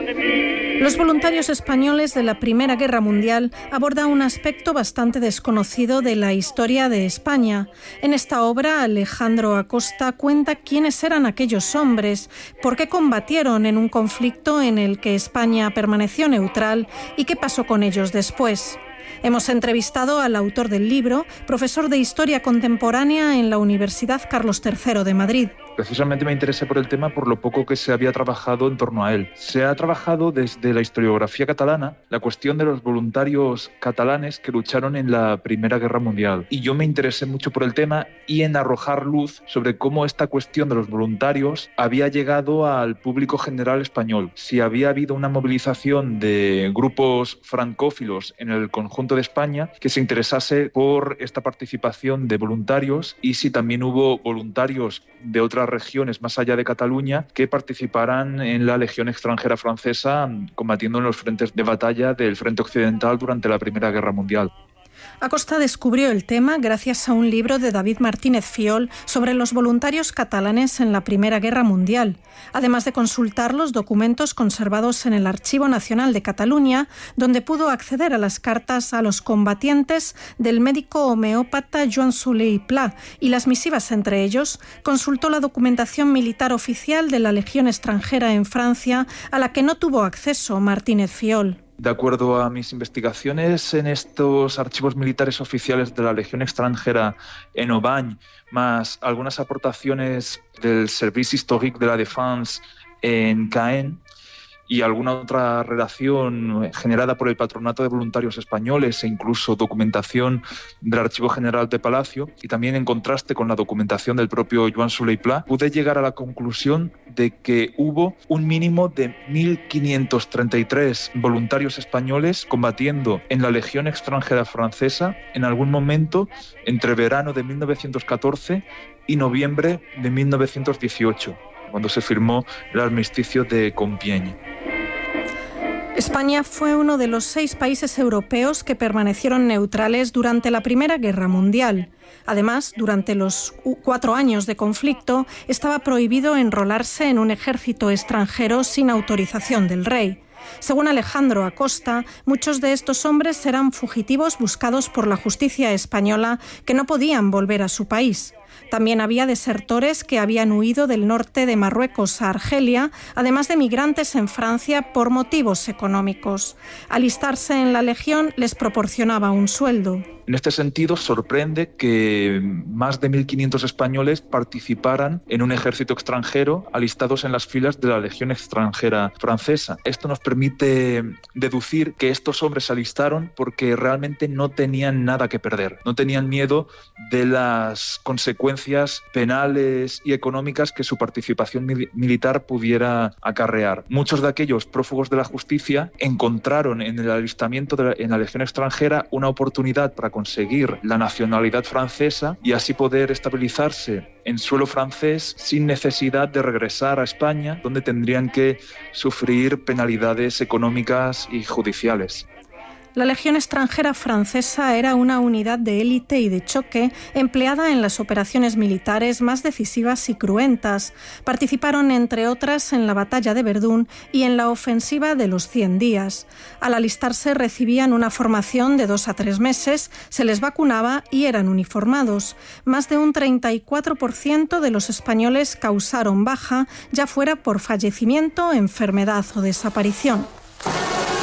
Los voluntarios españoles de la Primera Guerra Mundial abordan un aspecto bastante desconocido de la historia de España. En esta obra, Alejandro Acosta cuenta quiénes eran aquellos hombres, por qué combatieron en un conflicto en el que España permaneció neutral y qué pasó con ellos después. Hemos entrevistado al autor del libro, profesor de Historia Contemporánea en la Universidad Carlos III de Madrid. Precisamente me interesé por el tema por lo poco que se había trabajado en torno a él. Se ha trabajado desde la historiografía catalana la cuestión de los voluntarios catalanes que lucharon en la Primera Guerra Mundial. Y yo me interesé mucho por el tema y en arrojar luz sobre cómo esta cuestión de los voluntarios había llegado al público general español. Si había habido una movilización de grupos francófilos en el conjunto de España que se interesase por esta participación de voluntarios y si también hubo voluntarios de otras regiones más allá de Cataluña que participaran en la Legión extranjera francesa combatiendo en los frentes de batalla del frente occidental durante la Primera Guerra Mundial. Acosta descubrió el tema gracias a un libro de David Martínez Fiol sobre los voluntarios catalanes en la Primera Guerra Mundial, además de consultar los documentos conservados en el Archivo Nacional de Cataluña, donde pudo acceder a las cartas a los combatientes del médico homeópata Joan Soler i Pla y las misivas entre ellos. Consultó la documentación militar oficial de la Legión extranjera en Francia, a la que no tuvo acceso Martínez Fiol. De acuerdo a mis investigaciones en estos archivos militares oficiales de la Legión extranjera en Aubagne, más algunas aportaciones del Service Historique de la Défense en Caen y alguna otra relación generada por el Patronato de Voluntarios Españoles e incluso documentación del Archivo General de Palacio, y también en contraste con la documentación del propio Joan Soler i Pla, pude llegar a la conclusión de que hubo un mínimo de 1.533 voluntarios españoles combatiendo en la Legión extranjera francesa en algún momento entre verano de 1914 y noviembre de 1918. Cuando se firmó el armisticio de Compiègne. España fue uno de los 6 países europeos que permanecieron neutrales durante la Primera Guerra Mundial. Además, durante los 4 años de conflicto, estaba prohibido enrolarse en un ejército extranjero sin autorización del rey. Según Alejandro Acosta, muchos de estos hombres eran fugitivos buscados por la justicia española que no podían volver a su país. También había desertores que habían huido del norte de Marruecos a Argelia, además de migrantes en Francia por motivos económicos. Alistarse en la Legión les proporcionaba un sueldo. En este sentido, sorprende que más de 1.500 españoles participaran en un ejército extranjero alistados en las filas de la Legión extranjera francesa. Esto nos permite deducir que estos hombres se alistaron porque realmente no tenían nada que perder, no tenían miedo de las consecuencias penales y económicas que su participación militar pudiera acarrear. Muchos de aquellos prófugos de la justicia encontraron en el alistamiento en la Legión extranjera una oportunidad para conseguir la nacionalidad francesa y así poder estabilizarse en suelo francés sin necesidad de regresar a España, donde tendrían que sufrir penalidades económicas y judiciales. La Legión extranjera francesa era una unidad de élite y de choque empleada en las operaciones militares más decisivas y cruentas. Participaron, entre otras, en la batalla de Verdún y en la ofensiva de los 100 días. Al alistarse recibían una formación de 2 a 3 meses, se les vacunaba y eran uniformados. Más de un 34% de los españoles causaron baja, ya fuera por fallecimiento, enfermedad o desaparición.